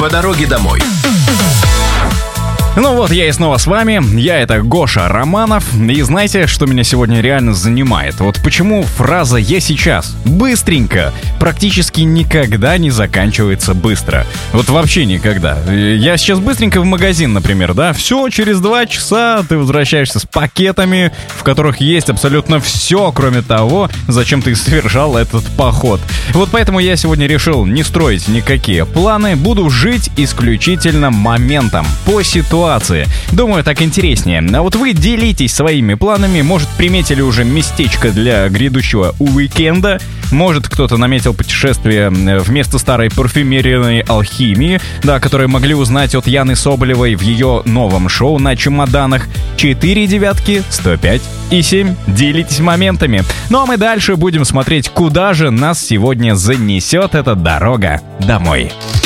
по дороге домой. Ну вот, я и снова с вами, это Гоша Романов, и знаете, что меня сегодня реально занимает? Вот почему фраза «я сейчас» быстренько практически никогда не заканчивается быстро. Вот вообще никогда. Я сейчас быстренько в магазин, например, да, все, через 2 часа ты возвращаешься с пакетами, в которых есть абсолютно все, кроме того, зачем ты совершал этот поход. Вот поэтому я сегодня решил не строить никакие планы, буду жить исключительно моментом, по ситуации. Думаю, так интереснее. А вот вы делитесь своими планами. Может, приметили уже местечко для грядущего уикенда. Может, кто-то наметил путешествие вместо старой парфюмерной алхимии, да, которые могли узнать от Яны Соболевой в ее новом шоу на чемоданах. 4 девятки, 105 и 7. Делитесь моментами. Ну а мы дальше будем смотреть, куда же нас сегодня занесет эта дорога домой.